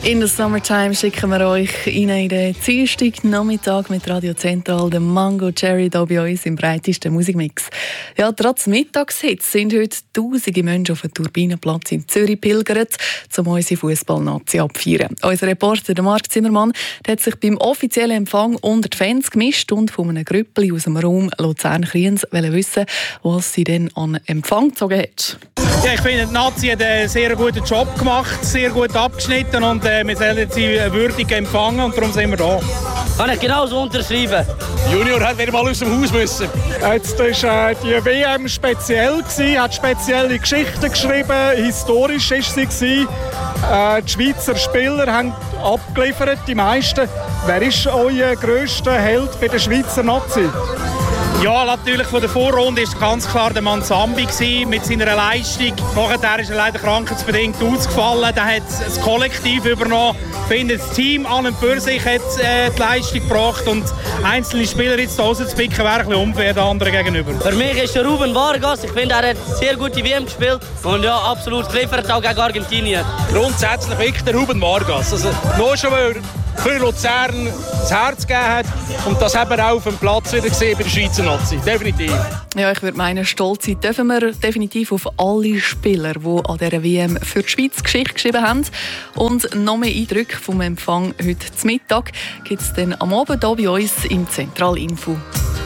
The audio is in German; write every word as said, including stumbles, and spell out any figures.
In der Summertime schicken wir euch rein in den Dienstag Nachmittag mit Radio Zentral, den Mango Cherry hier bei uns im breitesten Musikmix. Ja, trotz Mittagshitze sind heute tausende Menschen auf den Turbinenplatz in Zürich pilgert, um unsere Fußballnazi abzufeiern. Unser Reporter der Marc Zimmermann der hat sich beim offiziellen Empfang unter die Fans gemischt und von einem Grüppli aus dem Raum Luzern-Kriens wissen, was sie denn an Empfang gezogen hat. Ja, ich finde, die Nazi hat einen sehr guten Job gemacht, sehr gut abgeschnitten und äh, wir sollen sie würdig empfangen und darum sind wir da. Kann ich genau so unterschreiben. Junior hat wieder mal aus dem Haus müssen. Jetzt war äh, die W M speziell, gewesen, hat spezielle Geschichten geschrieben, historisch war sie. Äh, die Schweizer Spieler haben abgeliefert, die meisten. Wer ist euer grösster Held bei der Schweizer Nazi? Ja, natürlich von der Vorrunde ist ganz klar der Manzambi mit seiner Leistung. Nachher ist er leider krankheitsbedingt ausgefallen. Da hat das Kollektiv übernommen. Ich finde, das Team an und für sich hat äh, die Leistung gebracht. Und einzelne Spieler jetzt rauszupicken, wäre ein bisschen unfair den anderen gegenüber. Für mich ist der Ruben Vargas. Ich finde, er hat sehr gute W M gespielt. Und ja, absolut geliefert, auch gegen Argentinien. Grundsätzlich wirklich der Ruben Vargas. Also, nur schon, weil er für Luzern das Herz gegeben hat. Und das haben wir auch auf dem Platz wieder gesehen bei der Schweizer Nazi. Definitiv. Ja, ich würde meinen, stolz sein dürfen wir definitiv auf alle Spieler, die an dieser W M für die Schweiz Geschichte geschrieben haben. Und noch mehr Eindrücke vom Empfang heute zum Mittag gibt es dann am Abend hier bei uns im Zentralinfo.